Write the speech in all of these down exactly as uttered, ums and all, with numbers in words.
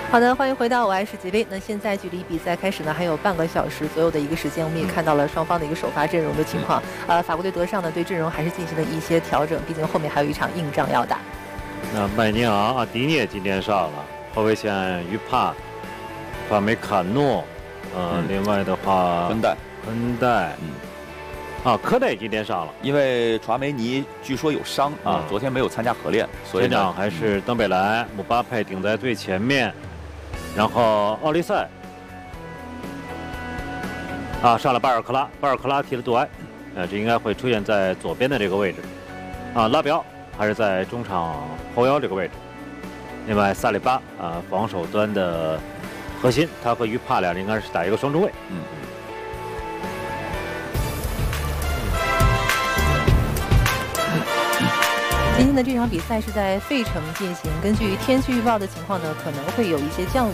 好的，欢迎回到我爱世界杯。那现在距离比赛开始呢还有半个小时左右的一个时间，我们也看到了双方的一个首发阵容的情况。呃，法国队德尚呢对阵容还是进行了一些调整，毕竟后面还有一场硬仗要打。 那麦尼昂、阿迪涅今天上了，后卫线于帕、法梅卡诺，呃，嗯、另外的话， 恩代、 恩代，嗯。啊，科内今天上了， 因为传梅尼据说有伤啊，昨天没有参加合练，所以前场还是登贝莱、姆巴佩顶在最前面，然后奥利塞啊上了巴尔克拉，巴尔克拉踢了杜埃，呃，这应该会出现在左边的这个位置，啊，拉比奥还是在中场后腰这个位置，另外萨里巴啊防守端的核心，他和于帕俩人应该是打一个双中卫，嗯。 今天的这场比赛是在费城进行，根据天气预报的情况呢，可能会有一些降雨。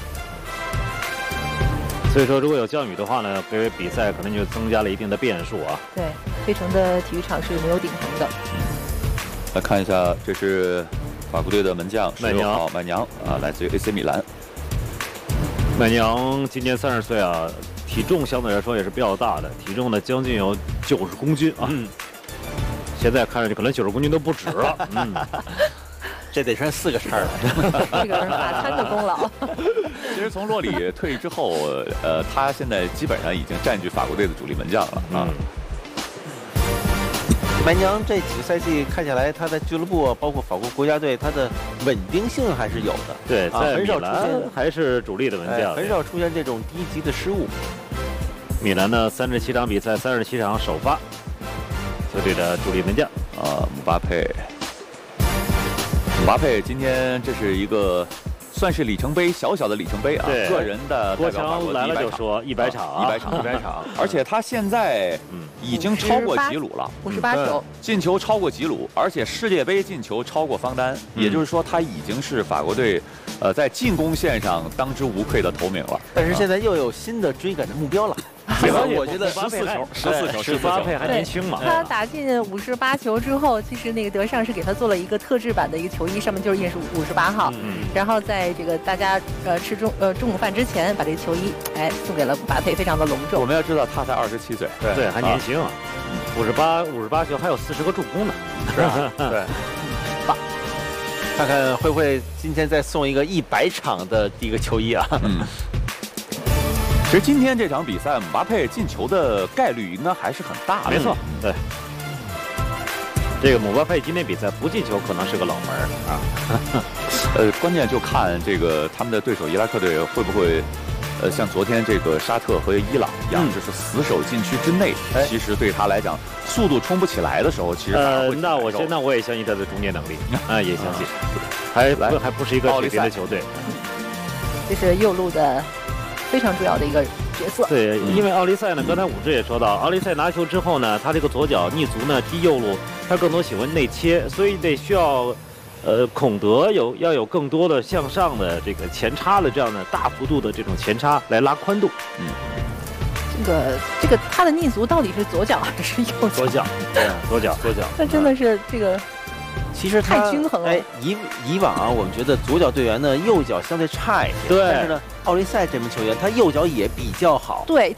所以说，如果有降雨的话呢，给比赛可能就增加了一定的变数啊。 对，费城的体育场是没有顶棚的。 来看一下，这是法国队的门将十六号麦娘啊，来自于 A C 米兰。 麦娘今年三十岁啊，体重相对来说也是比较大的，体重呢将近有九十公斤啊。嗯现在看上去可能九十公斤都不止了，嗯， 这得算四个叉了。 这个是法餐的功劳。 其实从洛里退役之后，呃，他现在基本上已经占据法国队的主力门将了啊。 麦娘这几个赛季看下来，他在俱乐部包括法国国家队，他的稳定性还是有的。 对，在米兰还是主力的门将， 很少出现这种低级的失误。 米兰呢，三十七场比赛，三十七场首发。球队的主力门将啊，姆巴佩，姆巴佩今天这是一个算是里程碑，小小的里程碑啊，个人的代表法国来了就说一百场， 一百场，一百场，而且他现在已经超过吉鲁了， 五十八球进球超过吉鲁，而且世界杯进球超过方丹，也就是说他已经是法国队呃在进攻线上当之无愧的头名了。 但是现在又有新的追赶的目标了。我觉得十四球，十四球， 十八佩还年轻嘛。 他打进五十八球之后，其实那个德尚是给他做了一个特制版的一个球衣，上面就是印是五十八号。嗯、然后在这个大家呃吃中呃中午饭之前，把这个球衣哎送给了姆巴佩，非常的隆重。 我们要知道他才二十七岁， 对对，还年轻啊。五十八五十八球，还有四十个助攻呢。 是啊，对，棒。看看会不会今天再送一个一百场的一个球衣啊？嗯。 其实今天这场比赛，姆巴佩进球的概率应该还是很大的。 没错，对。这个姆巴佩今天比赛不进球，可能是个冷门啊。 呃，关键就看这个他们的对手伊拉克队会不会，呃，像昨天这个沙特和伊朗一样，嗯、就是死守禁区之内。哎、其实对他来讲，速度冲不起来的时候，其实呃，那我现在我也相信他的终结能力啊，也相信。还不还不是一个水平的球队。 这是右路的。非常重要的一个角色。 对，因为奥利塞呢，刚才武志也说到，奥利塞拿球之后呢，他这个左脚逆足呢踢右路，他更多喜欢内切，所以得需要，呃，孔德有要有更多的向上的这个前插的这样的大幅度的这种前插来拉宽度。嗯， 这个这个他的逆足到底是左脚还是右脚？ 左脚，对，左脚，左脚。 那真的是这个。 其实太均衡了。 哎，以以往啊，我们觉得左脚队员呢右脚相对差一些， 对。 但是呢，奥利塞这名球员他右脚也比较好。 对。